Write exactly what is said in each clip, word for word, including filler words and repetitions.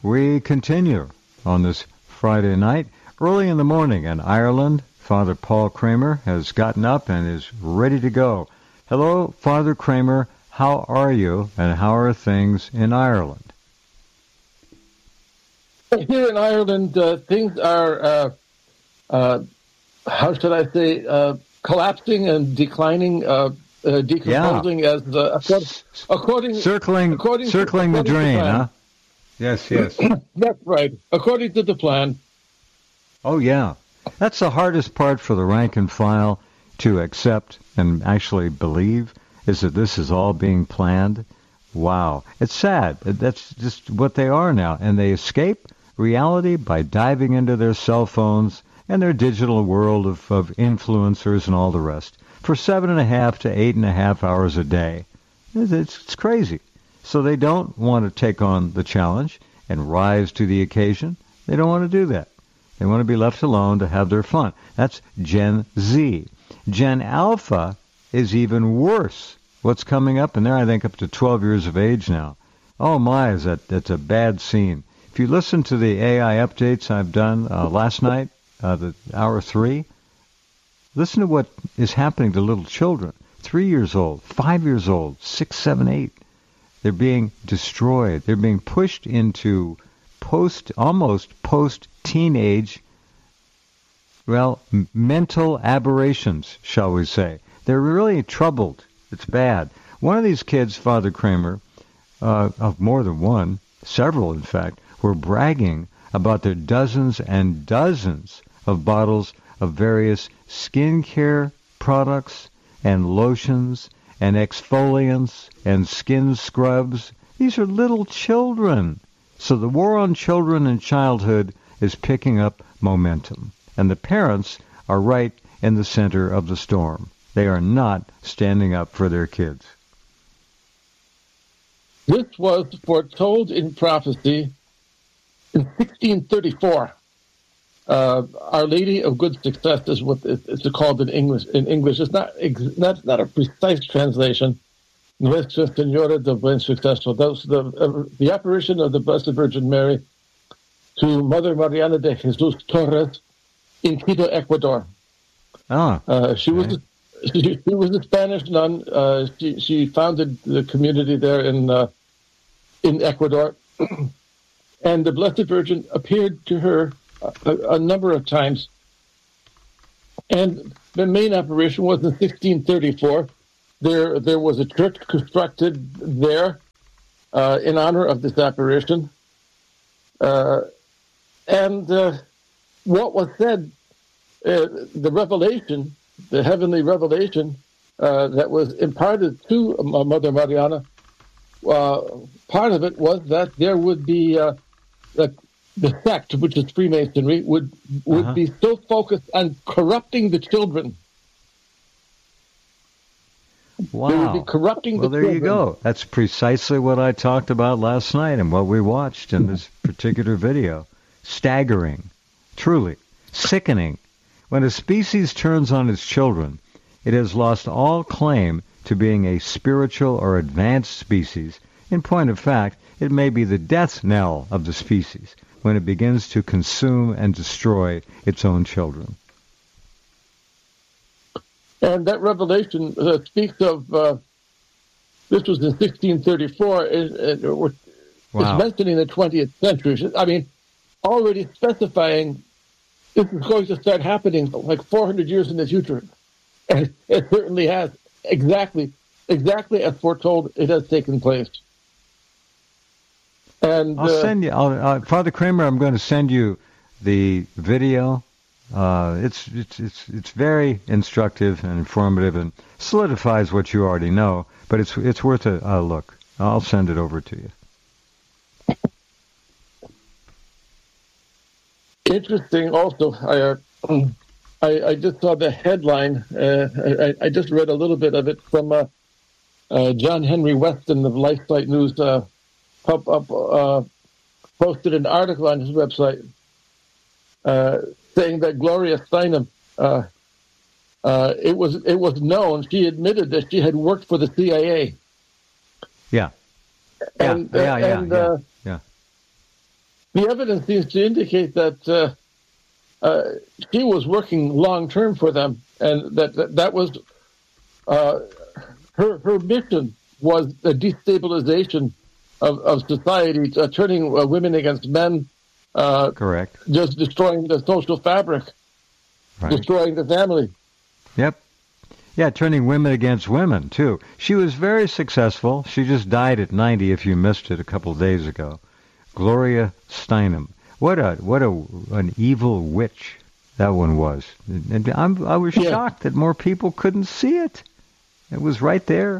We continue on this Friday night. Early in the morning in Ireland, Father Paul Kramer has gotten up and is ready to go. Hello, Father Kramer. How are you, and how are things in Ireland? Here in Ireland, uh, things are, uh, uh, how should I say, uh, collapsing and declining, uh, uh, decomposing yeah. as uh, according circling according circling to, the drain, to huh? Yes, yes. That's right. According to the plan. Oh yeah, that's the hardest part for the rank and file to accept and actually believe, is that this is all being planned. Wow, it's sad. That's just what they are now, and they escape reality by diving into their cell phones and their digital world of, of influencers and all the rest for seven and a half to eight and a half hours a day. It's, it's crazy. So they don't want to take on the challenge and rise to the occasion. They don't want to do that. They want to be left alone to have their fun. That's Gen Z. Gen Alpha is even worse. What's coming up? And they're, I think, up to twelve years of age now. Oh my, is that that's a bad scene. If you listen to the A I updates I've done uh, last night, uh, the hour three, listen to what is happening to little children. Three years old, five years old, six, seven, eight. They're being destroyed. They're being pushed into post, almost post-teenage, well, m- mental aberrations, shall we say. They're really troubled. It's bad. One of these kids, Father Kramer, uh, of more than one, several in fact, were bragging about their dozens and dozens of bottles of various skincare products and lotions and exfoliants and skin scrubs. These are little children. So the war on children and childhood is picking up momentum. And the parents are right in the center of the storm. They are not standing up for their kids. This was foretold in prophecy in sixteen thirty-four. Uh, Our Lady of Good Success is what it's called in English. In English, it's not not not a precise translation. Nuestra Señora del Buen Suceso. That was the uh, the apparition of the Blessed Virgin Mary to Mother Mariana de Jesus Torres in Quito, Ecuador. Ah, uh, she okay. was she, she was a Spanish nun. Uh, she she founded the community there in uh, in Ecuador, and the Blessed Virgin appeared to her a, a number of times. And the main apparition was in sixteen thirty-four. There, there was a church constructed there uh, in honor of this apparition. Uh, and uh, what was said, uh, the revelation, the heavenly revelation uh, that was imparted to Mother Mariana, uh, part of it was that there would be uh, the, the sect, which is Freemasonry, would would Uh-huh. be so focused on corrupting the children. Wow. They would be corrupting Well, the there children. you go. That's precisely what I talked about last night and what we watched in this particular video. Staggering. Truly. Sickening. When a species turns on its children, it has lost all claim to being a spiritual or advanced species. In point of fact, it may be the death knell of the species when it begins to consume and destroy its own children. And that revelation uh, speaks of, uh, this was in sixteen thirty-four, is, uh, Wow. is mentioning the twentieth century. I mean, already specifying this is going to start happening like four hundred years in the future. And it certainly has. Exactly, exactly as foretold, it has taken place. And I'll uh, send you, I'll, uh, Father Kramer, I'm going to send you the video. Uh, it's, it's, it's, it's very instructive and informative and solidifies what you already know, but it's, it's worth a, a look. I'll send it over to you. Interesting also, I, uh, I, I just saw the headline, uh, I, I just read a little bit of it from uh, uh, John Henry Weston of LifeSite News, uh, pop up, uh, posted an article on his website uh, saying that Gloria Steinem, uh, uh, it was it was known, she admitted that she had worked for the C I A. Yeah. And, yeah, uh, yeah, and, yeah, uh, yeah. the evidence seems to indicate that uh, uh, she was working long term for them, and that that, that was uh, her her mission was the destabilization of, of society, uh, turning uh, women against men. Uh, Correct. Just destroying the social fabric, right. Destroying the family. Yep. Yeah, turning women against women, too. She was very successful. She just died at ninety, if you missed it a couple of days ago. Gloria Steinem. What a what a an evil witch that one was. And I'm, I was yeah. shocked that more people couldn't see it. It was right there.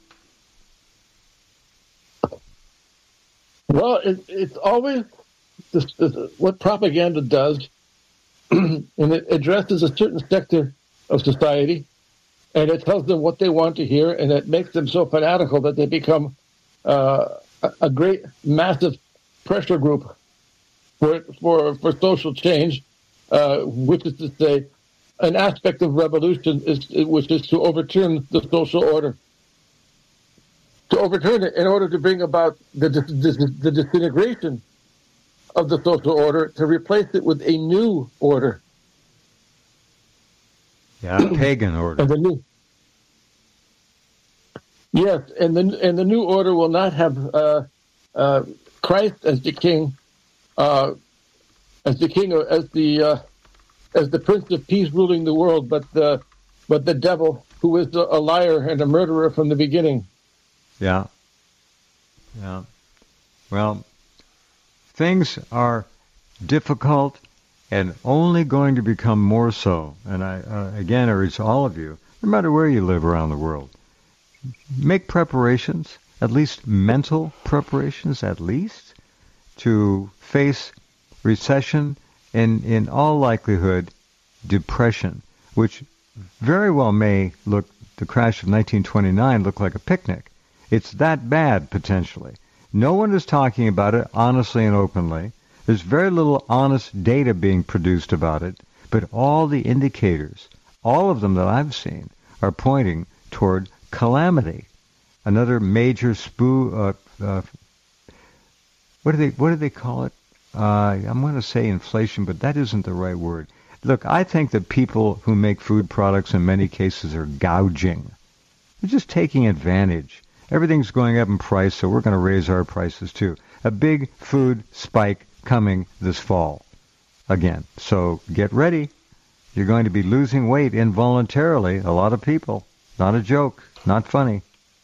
Well, it, it's always this, this, what propaganda does, and it addresses a certain sector of society, and it tells them what they want to hear, and it makes them so fanatical that they become uh, a, a great, massive pressure group for for for social change, uh, which is to say, an aspect of revolution is which is to overturn the social order. To overturn it in order to bring about the, the, the disintegration of the social order, to replace it with a new order. Yeah, a pagan order. And the new, yes, and the and the new order will not have uh, uh, Christ as the king, uh, as the king, as the uh, as the Prince of Peace ruling the world, but the but the devil, who is a liar and a murderer from the beginning. Yeah. Yeah. Well, things are difficult and only going to become more so. And I, uh, again, urge all of you, no matter where you live around the world, make preparations, at least mental preparations, at least, to face recession and, in all likelihood, depression, which very well may look, the crash of nineteen twenty-nine look like a picnic. It's that bad, potentially. No one is talking about it honestly and openly. There's very little honest data being produced about it, but all the indicators, all of them that I've seen, are pointing toward calamity. Another major spoo, uh, uh, what do they, what do they call it? Uh, I'm going to say inflation, but that isn't the right word. Look, I think that people who make food products in many cases are gouging. They're just taking advantage. Everything's going up in price, so we're going to raise our prices too. A big food spike coming this fall again. So get ready. You're going to be losing weight involuntarily, a lot of people. Not a joke, not funny.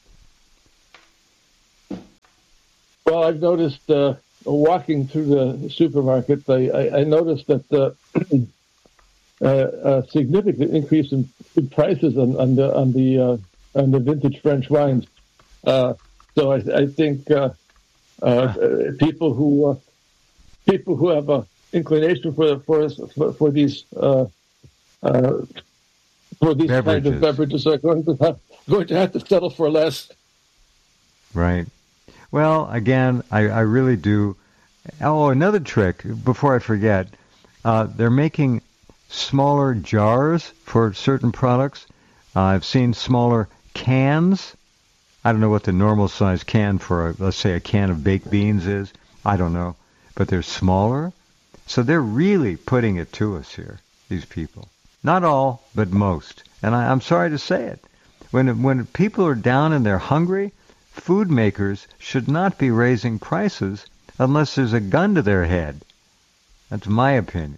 Well, I've noticed uh, walking through the supermarkets, I, I, I noticed that uh, uh, a significant increase in, in prices on, on the on the uh, on the vintage French wines. Uh, so I, I think uh, uh, people who uh, people who have an inclination for for for, for these uh, uh, for these beverages. kinds of beverages are going to have, going to have to settle for less. Right. Well, again, I, I really do. Oh, another trick before I forget. Uh, they're making smaller jars for certain products. Uh, I've seen smaller cans. I don't know what the normal size can for, a, let's say, a can of baked beans is. I don't know. But they're smaller. So they're really putting it to us here, these people. Not all, but most. And I, I'm sorry to say it. When when people are down and they're hungry, food makers should not be raising prices unless there's a gun to their head. That's my opinion.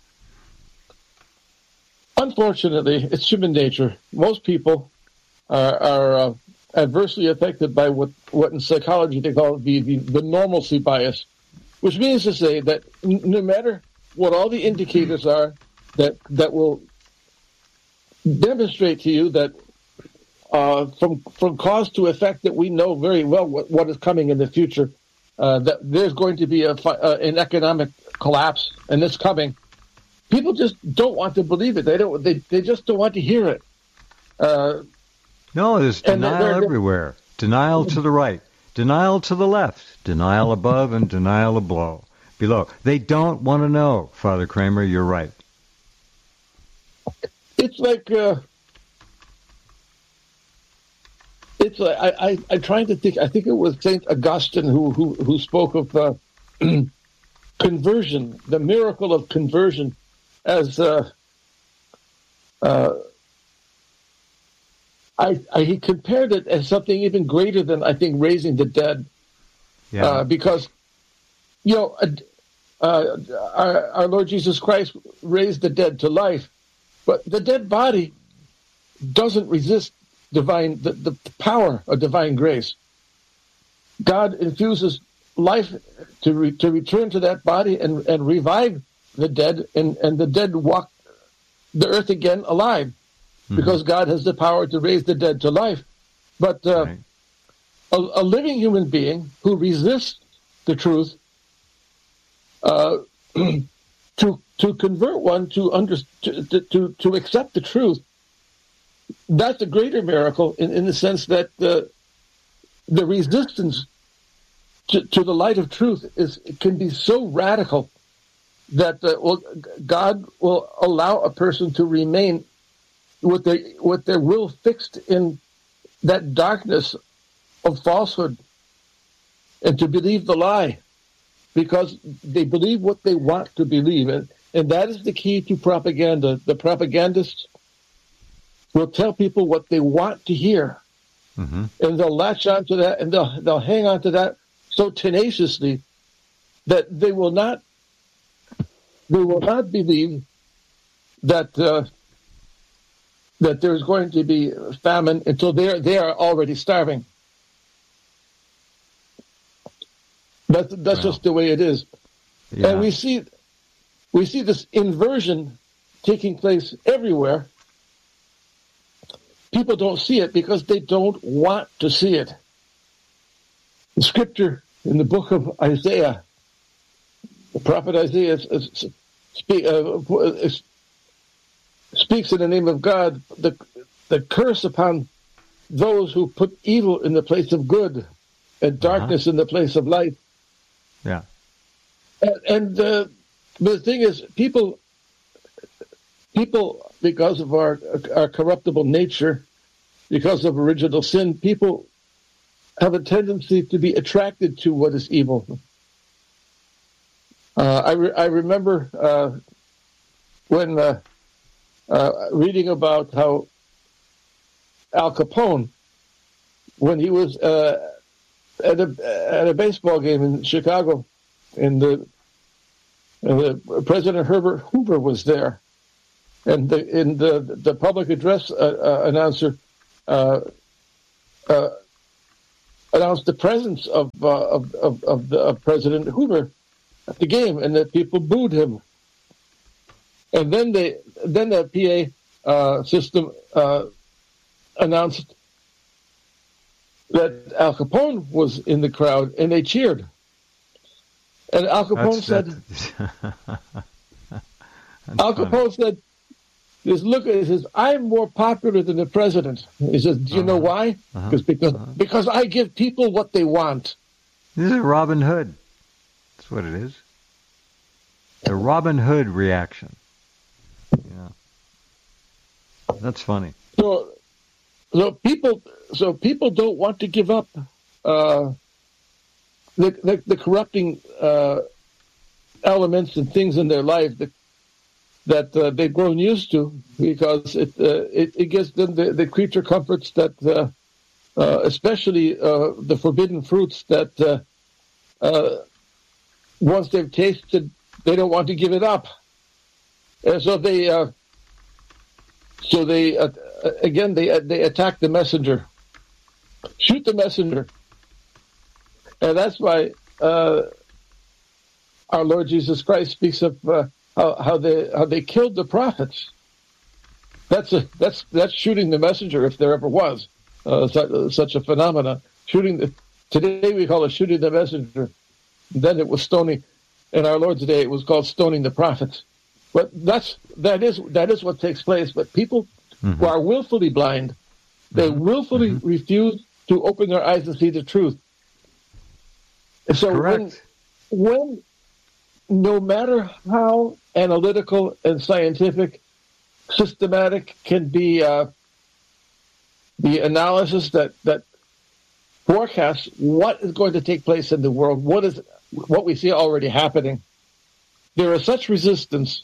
Unfortunately, it's human nature. Most people are, are uh, adversely affected by what, what in psychology they call the, the, the normalcy bias, which means to say that n- no matter what all the indicators are that that will demonstrate to you that uh, from from cause to effect that we know very well what, what is coming in the future, uh, that there's going to be a, uh, an economic collapse, and it's coming. People just don't want to believe it. They don't. They they just don't want to hear it. Uh, no, there's denial they're, they're, everywhere. Denial to the right, denial to the left, denial above, and denial below. Below, they don't want to know. Father Kramer, you're right. It's like uh, it's like I, I I'm trying to think. I think it was Saint Augustine who who who spoke of uh, conversion, the miracle of conversion, as uh, uh, I, I, he compared it as something even greater than, I think, raising the dead. Yeah. Uh, because, you know, uh, our, our Lord Jesus Christ raised the dead to life, but the dead body doesn't resist divine the, the power of divine grace. God infuses life to re, to return to that body and, and revive the dead, and, and the dead walk the earth again alive, mm-hmm. because God has the power to raise the dead to life. But uh, right. a, a living human being who resists the truth, uh, to to convert one to, under, to, to, to accept the truth, that's a greater miracle in, in the sense that the, the resistance to, to the light of truth is can be so radical that uh, well, God will allow a person to remain with their, with their will fixed in that darkness of falsehood and to believe the lie because they believe what they want to believe. And, and that is the key to propaganda. The propagandists will tell people what they want to hear, mm-hmm. and they'll latch on to that, and they'll they'll hang on to that so tenaciously that they will not they will not believe that uh, that there's going to be famine until they they are already starving. That's that's wow. just the way it is, yeah. And we see we see this inversion taking place everywhere. People don't see it because they don't want to see it. The scripture in the book of Isaiah, the prophet Isaiah speak, uh, speaks in the name of God, the, the curse upon those who put evil in the place of good and darkness uh-huh. in the place of light. Yeah. And, and uh, the thing is, people... People, because of our our corruptible nature, because of original sin, people have a tendency to be attracted to what is evil. Uh, I re- I remember uh, when uh, uh, reading about how Al Capone, when he was uh, at a at a baseball game in Chicago, and the, and the President Herbert Hoover was there. And the, in the the public address uh, uh, announcer uh, uh, announced the presence of uh, of of, of, the, of President Hoover at the game, and the people booed him. And then they then the P A uh, system uh, announced that Al Capone was in the crowd, and they cheered. And Al Capone that's, said, that's... Al Capone said. Just look at it, he says, I'm more popular than the president. He says, do you uh-huh. know why? Uh-huh. Because uh-huh. because I give people what they want. This is Robin Hood. That's what it is. The Robin Hood reaction. Yeah. That's funny. So so people so people don't want to give up uh, the, the the corrupting uh, elements and things in their life that that uh, they've grown used to, because it uh, it, it gives them the, the creature comforts that, uh, uh, especially uh, the forbidden fruits that uh, uh, once they've tasted, they don't want to give it up, and so they uh, so they uh, again they they attack the messenger, shoot the messenger, and that's why uh, our Lord Jesus Christ speaks of. Uh, How, how they how they killed the prophets. That's a that's that's shooting the messenger, if there ever was uh, such, such a phenomena. Shooting the today we call it shooting the messenger. Then it was stoning. In our Lord's day, it was called stoning the prophets. But that's that is that is what takes place. But people mm-hmm. who are willfully blind, they mm-hmm. willfully mm-hmm. refuse to open their eyes and see the truth. And so Correct. when when no matter how analytical and scientific, systematic can be uh, the analysis that, that forecasts what is going to take place in the world, what is what we see already happening. there is such resistance,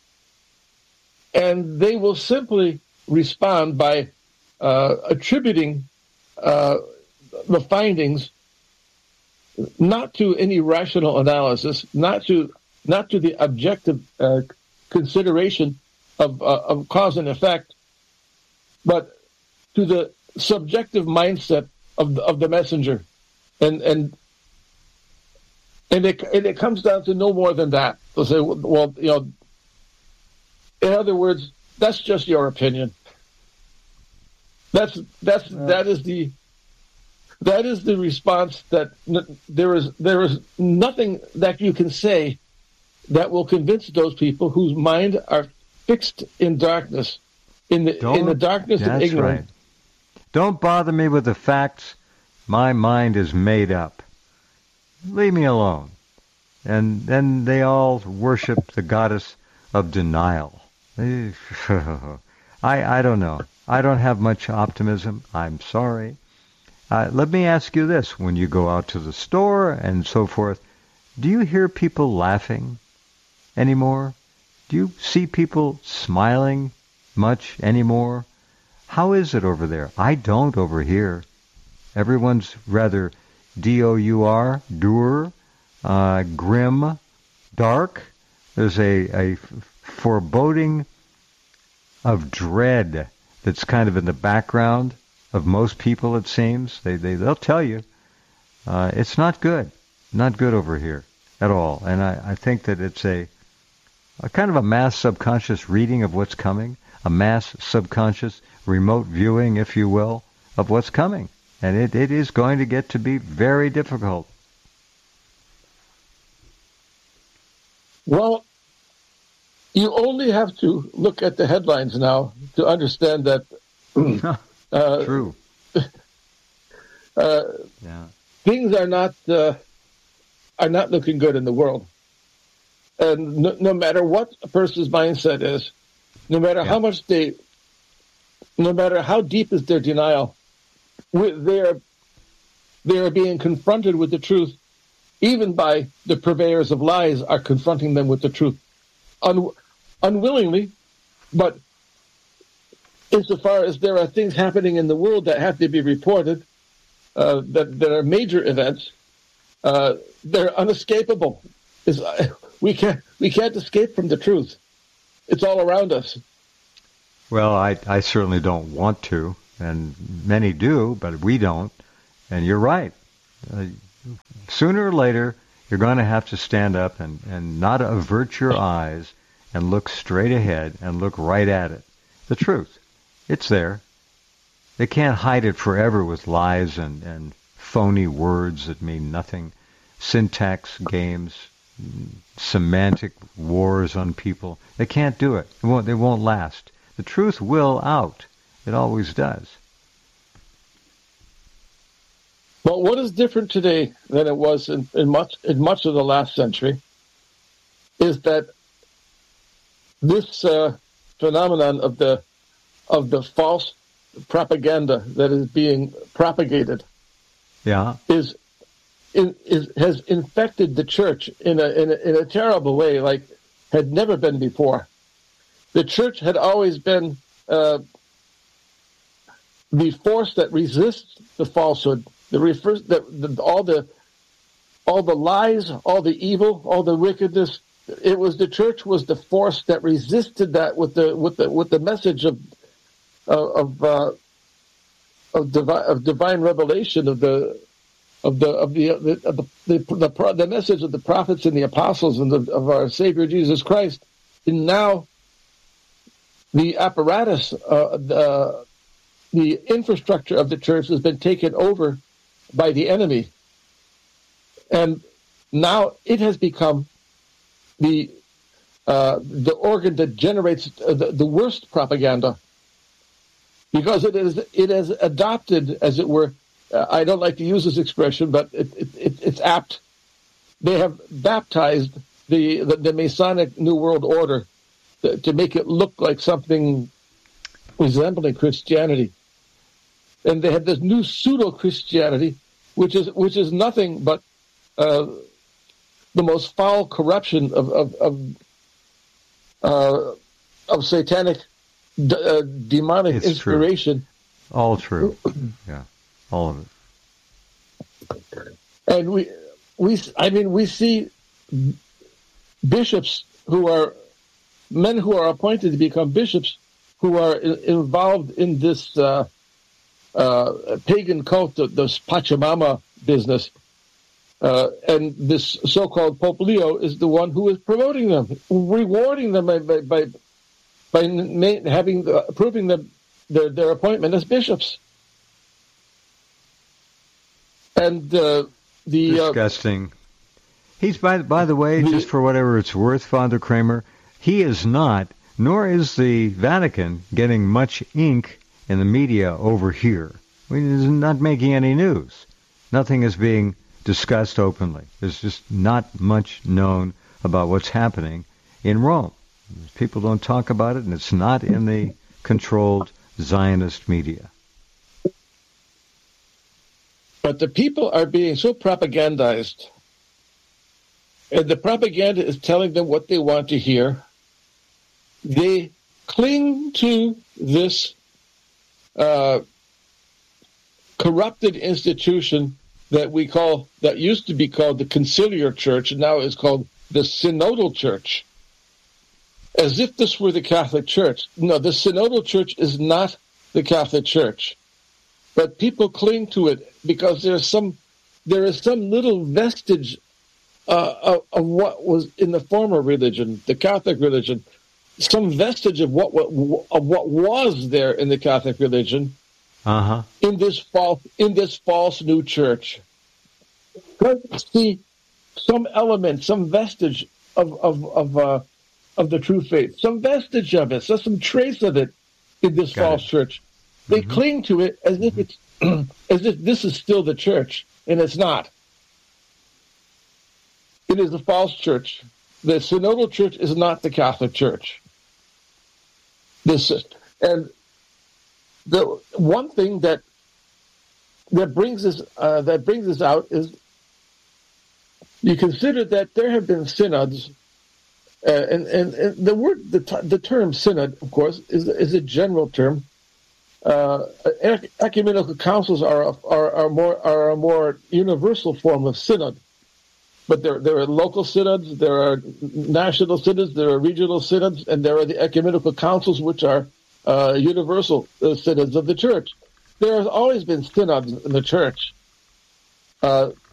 and they will simply respond by uh, attributing uh, the findings not to any rational analysis, not to not to the objective uh, consideration of, uh, of cause and effect, but to the subjective mindset of the, of the messenger, and and and it and it comes down to no more than that. They'll say, well, you know, in other words, that's just your opinion. That's that's yeah. that is the that is the response. That n- there is there is nothing that you can say that will convince those people whose mind are fixed in darkness, in the Don't, in the darkness of ignorance. Right. Don't bother me with the facts. My mind is made up. Leave me alone. And then they all worship the goddess of denial. I I don't know. I don't have much optimism. I'm sorry. Uh, let me ask you this. When you go out to the store and so forth, do you hear people laughing anymore? Do you see people smiling much anymore? How is it over there? I don't over here. Everyone's rather D O U R, dour, uh, grim, dark. There's a, a foreboding of dread that's kind of in the background of most people, it seems. They, they, they'll tell you. Uh, it's not good. Not good over here at all. And I, I think that it's a, a kind of a mass subconscious reading of what's coming, a mass subconscious remote viewing, if you will, of what's coming. And it, it is going to get to be very difficult. Well, you only have to look at the headlines now to understand that. uh, True. uh, yeah. Things are not uh, are not looking good in the world, and no, no matter what a person's mindset is, no matter yeah. how much they, no matter how deep is their denial, they are they are being confronted with the truth, even by the purveyors of lies are confronting them with the truth. Un, unwillingly, but insofar as there are things happening in the world that have to be reported, uh, that, that are major events, uh, they're unescapable. It's, we can't we can't escape from the truth. It's all around us. Well, I, I certainly don't want to, and many do, but we don't. And you're right. Uh, sooner or later, you're going to have to stand up and, and not avert your eyes and look straight ahead and look right at it. The truth. It's there. They can't hide it forever with lies and, and phony words that mean nothing, syntax games, semantic wars on people. They can't do it. It won't, they won't last. The truth will out. It always does. Well, what is different today than it was in, in much in much of the last century is that this uh, phenomenon of the of the false propaganda that is being propagated, yeah, is in, is has infected the church in a, in a in a terrible way, like had never been before. The church had always been uh, the force that resists the falsehood. The refers the, the, all the all the lies, all the evil, all the wickedness. It was the church was the force that resisted that with the with the with the message of of uh, of, divine, of divine revelation of the of the of the of the, of the, the, the, the message of the prophets and the apostles and the, of our Savior Jesus Christ. And now the apparatus, uh, the, the infrastructure of the church has been taken over by the enemy, and now it has become the uh, the organ that generates the, the worst propaganda, because it is it has adopted, as it were. Uh, I don't like to use this expression, but it, it, it, it's apt. They have baptized the the, the Masonic New World Order to, to make it look like something resembling Christianity. And they have this new pseudo-Christianity, which is which is nothing but uh, the most foul corruption of of of, uh, of satanic, d- uh, demonic It's inspiration. True. All true. Yeah, all of it. And we we I mean we see bishops who are men who are appointed to become bishops who are in, involved in this uh, uh, pagan cult, the, this Pachamama business. Uh, and this so-called Pope Leo is the one who is promoting them, rewarding them by by by, by ma- having uh, approving them their their appointment as bishops. And uh, the disgusting. Uh, He's by by the way, the, just for whatever it's worth, Father Kramer, he is not, nor is the Vatican getting much ink in the media over here. I mean, he's not making any news. Nothing is being discussed openly. There's just not much known about what's happening in Rome. People don't talk about it, and it's not in the controlled Zionist media. But the people are being so propagandized, and the propaganda is telling them what they want to hear. They cling to this uh, corrupted institution that we call, that used to be called the conciliar church, and now is called the synodal church, as if this were the Catholic Church. No, the synodal church is not the Catholic Church, but people cling to it because there's some, there is some little vestige uh, of, of what was in the former religion, the Catholic religion, some vestige of what, what of what was there in the Catholic religion. Uh-huh. In this false, in this false new church, let's see some element, some vestige of of of uh, of the true faith, some vestige of it, so some trace of it in this Got false it. church. They mm-hmm. cling to it as if it's as if this is still the church, and it's not. It is a false church. The synodal church is not the Catholic Church. This is, and the one thing that that brings us uh, that brings us out is you consider that there have been synods, uh, and, and and the word the t- the term synod, of course, is is a general term. Uh, ec- ecumenical councils are a, are are more are a more universal form of synod, but there there are local synods, there are national synods, there are regional synods, and there are the ecumenical councils, which are Uh, universal uh, synods of the church. There has always been synods in the church. Uh,